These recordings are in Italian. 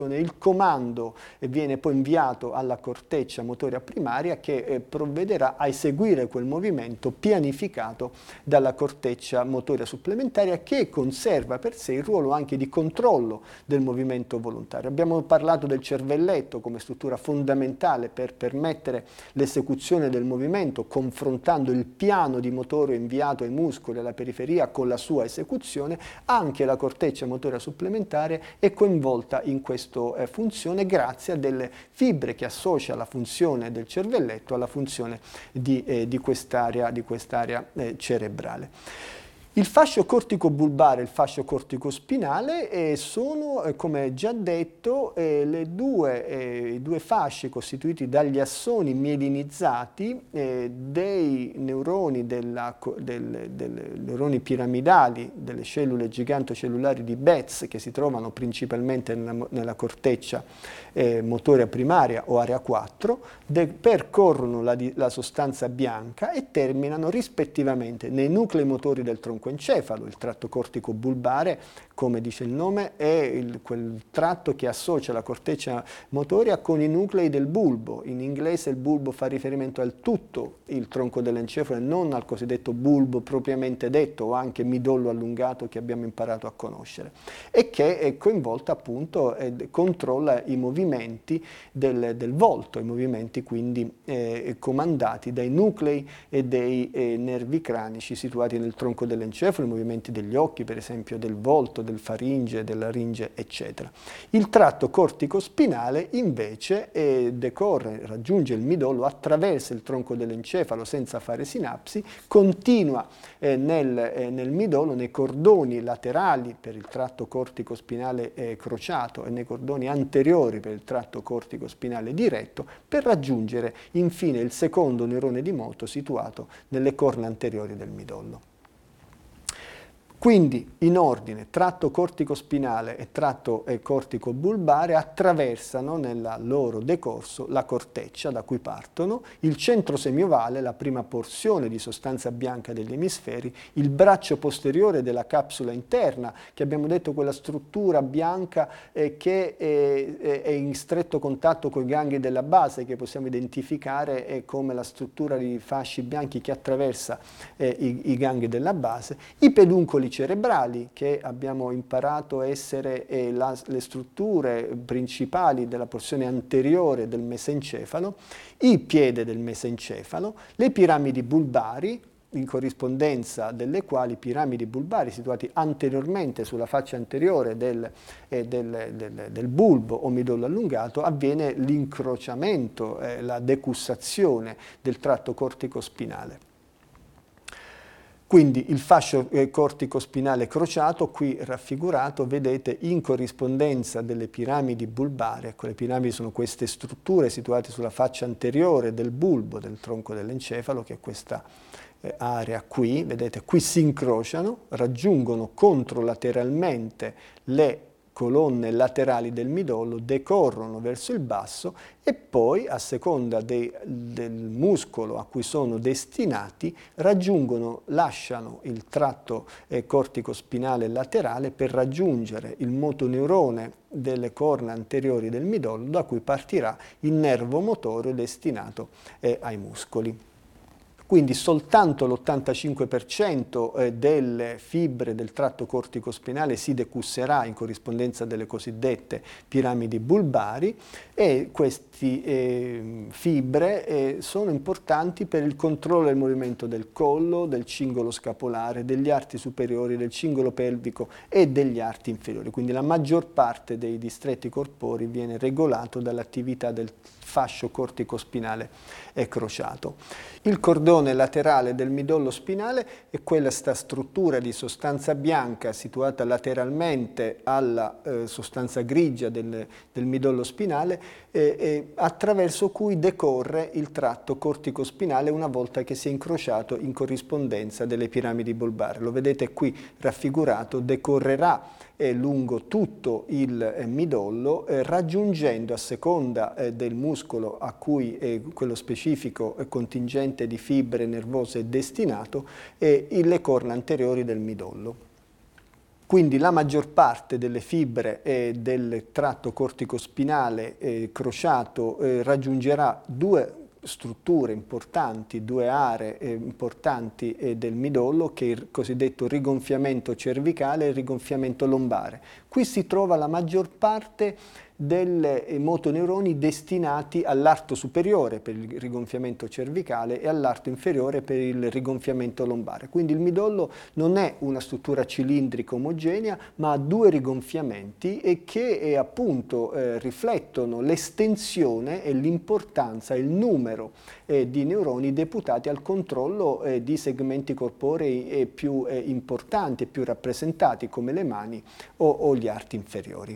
il comando viene poi inviato alla corteccia motoria primaria che provvederà a eseguire quel movimento pianificato dalla corteccia motoria supplementaria, che conserva per sé il ruolo anche di controllo del movimento volontario. Abbiamo parlato del cervelletto come struttura fondamentale per permettere l'esecuzione del movimento, confrontando il piano di motore inviato ai muscoli alla periferia con la sua esecuzione. Anche la corteccia motoria supplementare è coinvolta in questa funzione grazie a delle fibre che associa la funzione del cervelletto alla funzione di quest'area cerebrale. Il fascio cortico-bulbare e il fascio cortico-spinale sono, come già detto, i due fasci costituiti dagli assoni mielinizzati dei neuroni, neuroni piramidali delle cellule gigantocellulari di Betz, che si trovano principalmente nella corteccia motoria primaria o area 4, percorrono la sostanza bianca e terminano rispettivamente nei nuclei motori del tronco encefalo. Il tratto cortico-bulbare, come dice il nome, è quel tratto che associa la corteccia motoria con i nuclei del bulbo. In inglese il bulbo fa riferimento al tutto il tronco dell'encefalo e non al cosiddetto bulbo propriamente detto, o anche midollo allungato che abbiamo imparato a conoscere, e che è coinvolta appunto e controlla i movimenti del volto, i movimenti quindi comandati dai nuclei e dei nervi cranici situati nel tronco dell'encefalo, i movimenti degli occhi, per esempio, del volto, del faringe, della laringe, eccetera. Il tratto cortico-spinale invece decorre, raggiunge il midollo, attraversa il tronco dell'encefalo senza fare sinapsi, continua nel midollo, nei cordoni laterali per il tratto cortico-spinale crociato e nei cordoni anteriori per il tratto cortico-spinale diretto, per raggiungere infine il secondo neurone di moto situato nelle corna anteriori del midollo. Quindi, in ordine, tratto cortico-spinale e tratto cortico-bulbare attraversano nel loro decorso la corteccia da cui partono, il centro semiovale, la prima porzione di sostanza bianca degli emisferi, il braccio posteriore della capsula interna, che abbiamo detto quella struttura bianca che è in stretto contatto con i gangli della base, che possiamo identificare come la struttura di fasci bianchi che attraversa i gangli della base, i peduncoli cerebrali, che abbiamo imparato essere le strutture principali della porzione anteriore del mesencefalo, il piede del mesencefalo, le piramidi bulbari, in corrispondenza delle quali piramidi bulbari situati anteriormente sulla faccia anteriore del bulbo o midollo allungato, avviene l'incrociamento, la decussazione del tratto cortico-spinale. Quindi il fascio cortico-spinale crociato, qui raffigurato, vedete, in corrispondenza delle piramidi bulbare. Ecco, le piramidi sono queste strutture situate sulla faccia anteriore del bulbo, del tronco dell'encefalo, che è questa area qui. Vedete, qui si incrociano, raggiungono controlateralmente le colonne laterali del midollo, decorrono verso il basso e poi, a seconda del muscolo a cui sono destinati, lasciano il tratto cortico-spinale laterale per raggiungere il motoneurone delle corna anteriori del midollo, da cui partirà il nervo motorio destinato ai muscoli. Quindi soltanto l'85% delle fibre del tratto cortico-spinale si decusserà in corrispondenza delle cosiddette piramidi bulbari, e queste fibre sono importanti per il controllo del movimento del collo, del cingolo scapolare, degli arti superiori, del cingolo pelvico e degli arti inferiori. Quindi la maggior parte dei distretti corporei viene regolato dall'attività del fascio cortico-spinale crociato. Il cordone laterale del midollo spinale è questa struttura di sostanza bianca situata lateralmente alla sostanza grigia del midollo spinale, attraverso cui decorre il tratto cortico-spinale una volta che si è incrociato in corrispondenza delle piramidi bulbari. Lo vedete qui raffigurato, decorrerà lungo tutto il midollo, raggiungendo, a seconda del muscolo a cui quello specifico contingente di fibre nervose è destinato, le corna anteriori del midollo. Quindi la maggior parte delle fibre del tratto corticospinale crociato raggiungerà due strutture importanti, due aree importanti del midollo, che è il cosiddetto rigonfiamento cervicale e il rigonfiamento lombare. Qui si trova la maggior parte dei motoneuroni destinati all'arto superiore per il rigonfiamento cervicale e all'arto inferiore per il rigonfiamento lombare. Quindi il midollo non è una struttura cilindrica omogenea, ma ha due rigonfiamenti e che appunto riflettono l'estensione e l'importanza, il numero di neuroni deputati al controllo di segmenti corporei più importanti e più rappresentati come le mani o gli arti inferiori.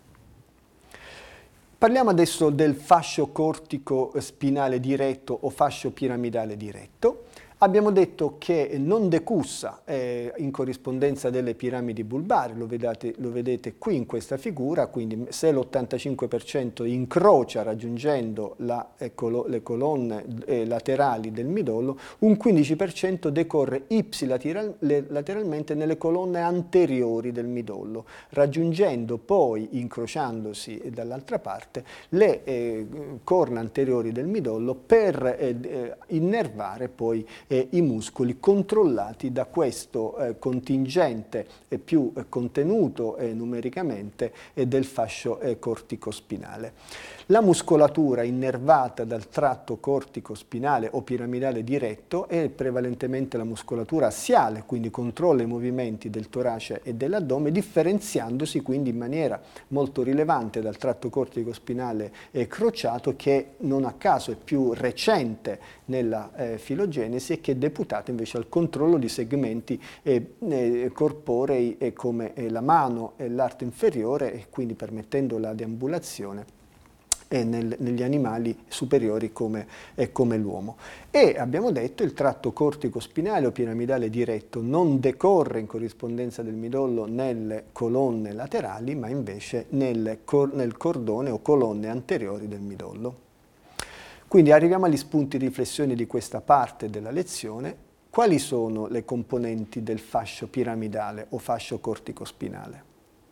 Parliamo adesso del fascio cortico spinale diretto o fascio piramidale diretto. Abbiamo detto che non decussa in corrispondenza delle piramidi bulbari, lo vedete qui in questa figura, quindi se l'85% incrocia raggiungendo le colonne laterali del midollo, un 15% decorre ipsilateralmente nelle colonne anteriori del midollo, raggiungendo poi, incrociandosi dall'altra parte, le corna anteriori del midollo per innervare poi i muscoli controllati da questo contingente più contenuto numericamente del fascio corticospinale. La muscolatura innervata dal tratto corticospinale o piramidale diretto è prevalentemente la muscolatura assiale, quindi controlla i movimenti del torace e dell'addome, differenziandosi quindi in maniera molto rilevante dal tratto corticospinale crociato, che non a caso è più recente nella filogenesi e che è deputata invece al controllo di segmenti corporei come la mano e l'arto inferiore, e quindi permettendo la deambulazione negli animali superiori come l'uomo. E abbiamo detto il tratto corticospinale o piramidale diretto non decorre in corrispondenza del midollo nelle colonne laterali, ma invece nel cordone o colonne anteriori del midollo. Quindi arriviamo agli spunti di riflessione di questa parte della lezione. Quali sono le componenti del fascio piramidale o fascio corticospinale?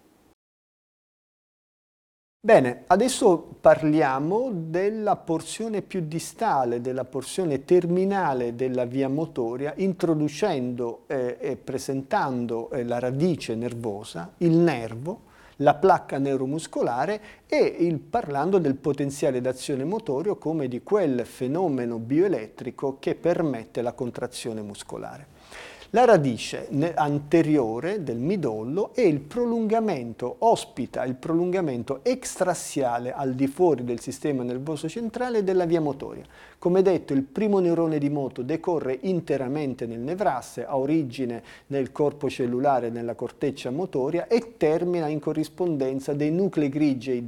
Bene, adesso parliamo della porzione più distale, della porzione terminale della via motoria, introducendo e presentando la radice nervosa, il nervo, la placca neuromuscolare e parlando del potenziale d'azione motorio come di quel fenomeno bioelettrico che permette la contrazione muscolare. La radice anteriore del midollo è il prolungamento, ospita il prolungamento extrassiale al di fuori del sistema nervoso centrale della via motoria. Come detto, il primo neurone di moto decorre interamente nel nevrasse, ha origine nel corpo cellulare, nella corteccia motoria e termina in corrispondenza dei nuclei grigei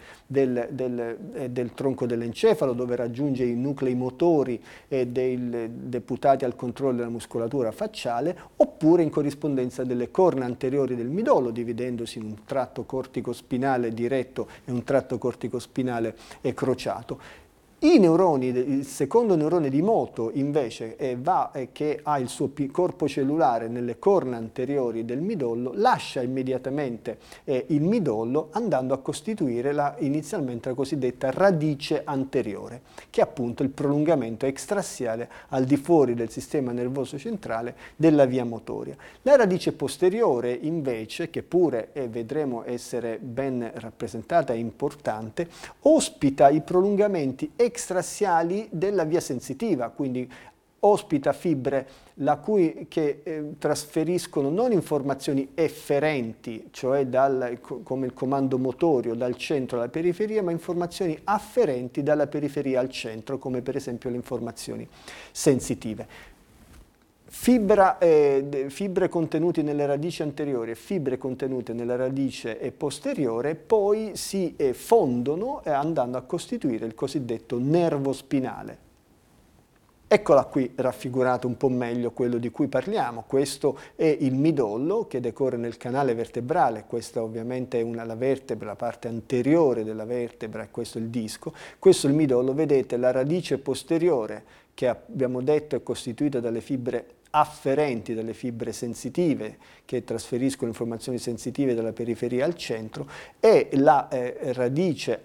del tronco dell'encefalo, dove raggiunge i nuclei motori deputati al controllo della muscolatura facciale, oppure in corrispondenza delle corna anteriori del midollo, dividendosi in un tratto corticospinale diretto e un tratto corticospinale crociato. Il secondo neurone di moto invece che ha il suo corpo cellulare nelle corna anteriori del midollo, lascia immediatamente il midollo andando a costituire inizialmente la cosiddetta radice anteriore, che è appunto il prolungamento extrassiale al di fuori del sistema nervoso centrale della via motoria. La radice posteriore invece, che pure vedremo essere ben rappresentata e importante, ospita i prolungamenti extrassiali della via sensitiva, quindi ospita fibre che trasferiscono non informazioni efferenti, cioè come il comando motorio dal centro alla periferia, ma informazioni afferenti dalla periferia al centro, come per esempio le informazioni sensitive. Fibre contenute nelle radici anteriori e fibre contenute nella radice posteriore poi si fondono andando a costituire il cosiddetto nervo spinale. Eccola qui raffigurato un po' meglio quello di cui parliamo. Questo è il midollo che decorre nel canale vertebrale, questa ovviamente è la vertebra, la parte anteriore della vertebra, e questo è il disco. Questo è il midollo, vedete la radice posteriore che abbiamo detto è costituita dalle fibre afferenti dalle fibre sensitive che trasferiscono informazioni sensitive dalla periferia al centro, e la radice